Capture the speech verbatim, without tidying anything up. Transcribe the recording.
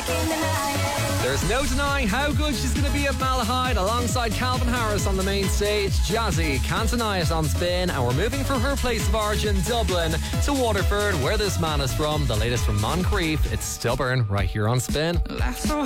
There's no denying how good she's going to be at Malahide alongside Calvin Harris on the main stage. Jazzy, Can't Deny It on Spin, and we're moving from her place of origin, Dublin, to Waterford, where this man is from. The latest from Moncrief, it's Stubborn, right here on Spin. Laugh so